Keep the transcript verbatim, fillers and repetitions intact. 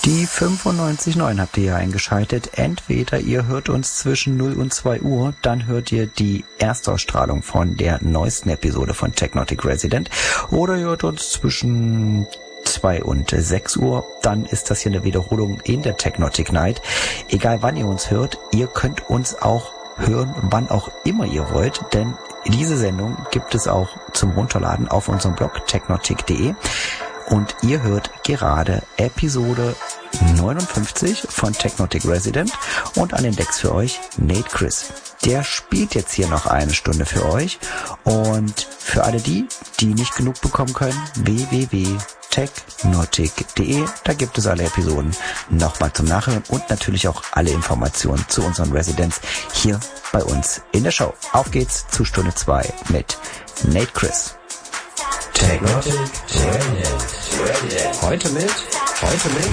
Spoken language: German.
Die fünfundneunzig Komma neun habt ihr hier eingeschaltet. Entweder ihr hört uns zwischen null und zwei Uhr, dann hört ihr die Erstausstrahlung von der neuesten Episode von Technotic Resident, oder ihr hört uns zwischen zwei und sechs Uhr, dann ist das hier eine Wiederholung in der Technotic Night. Egal wann ihr uns hört, ihr könnt uns auch hören, wann auch immer ihr wollt, denn diese Sendung gibt es auch zum Runterladen auf unserem Blog technotic punkt de. Und ihr hört gerade Episode neunundfünfzig von Technotic Resident und an den Decks für euch Nate Chris. Der spielt jetzt hier noch eine Stunde für euch, und für alle die, die nicht genug bekommen können, w w w punkt technotic punkt de, da gibt es alle Episoden nochmal zum Nachhören und natürlich auch alle Informationen zu unseren Residents hier bei uns in der Show. Auf geht's zu Stunde zwei mit Nate Chris. Technotic Resident. Heute mit, heute mit